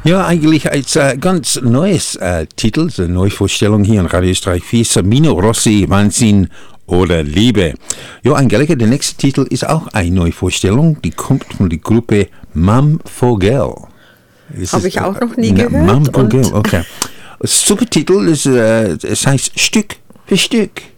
Ja, eigentlich ist ein ganz neues Titel, eine Neuvorstellung hier in Radio Österreich 4, Sabino Rossi, Wahnsinn oder Liebe. Ja, Angelika, der nächste Titel ist auch eine Neuvorstellung, die kommt von der Gruppe Mam Vogel. Habe ich auch noch nie gehört. Mam Vogel, okay. Super Titel, es heißt Stück für Stück.